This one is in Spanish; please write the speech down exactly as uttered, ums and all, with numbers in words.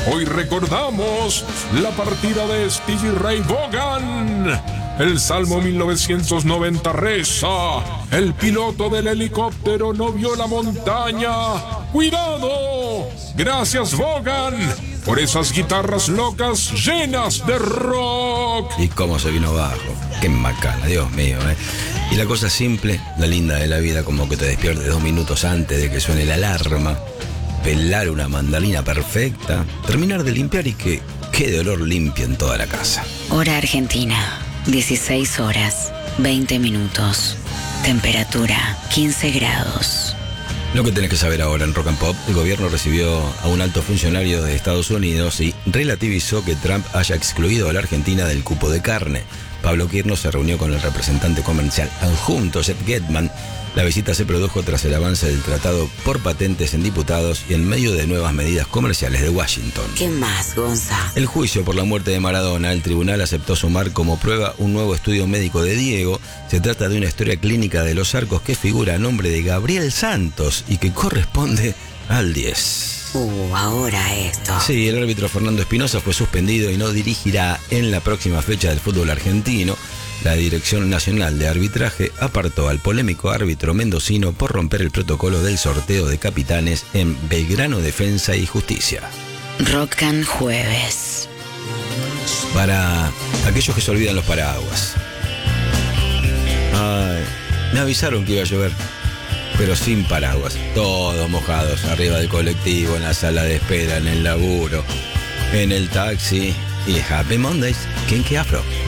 Hoy recordamos la partida de Stevie Ray Vaughan. El Salmo mil novecientos noventa reza: el piloto del helicóptero no vio la montaña. ¡Cuidado! Gracias, Vaughan, por esas guitarras locas llenas de rock. Y cómo se vino abajo. Qué macana, Dios mío, ¿eh? Y la cosa simple, la linda de la vida, como que te despiertes dos minutos antes de que suene la alarma, pelar una mandarina perfecta, terminar de limpiar y que quede olor limpio en toda la casa. Hora Argentina, dieciséis horas, veinte minutos. Temperatura, quince grados. Lo que tenés que saber ahora en Rock and Pop: el gobierno recibió a un alto funcionario de Estados Unidos y relativizó que Trump haya excluido a la Argentina del cupo de carne. Pablo Quirno se reunió con el representante comercial adjunto, Seth Getman. La visita se produjo tras el avance del tratado por patentes en diputados y en medio de nuevas medidas comerciales de Washington. ¿Qué más, Gonza? El juicio por la muerte de Maradona, el tribunal aceptó sumar como prueba un nuevo estudio médico de Diego. Se trata de una historia clínica de los arcos que figura a nombre de Gabriel Santos y que corresponde al diez. Uh, ahora esto. Sí, el árbitro Fernando Espinosa fue suspendido y no dirigirá en la próxima fecha del fútbol argentino. La Dirección Nacional de Arbitraje apartó al polémico árbitro mendocino por romper el protocolo del sorteo de capitanes en Belgrano Defensa y Justicia. Rock and Jueves. Para aquellos que se olvidan los paraguas. Ay, me avisaron que iba a llover, pero sin paraguas. Todos mojados, arriba del colectivo, en la sala de espera, en el laburo, en el taxi. Y Happy Mondays, Kinky Afro.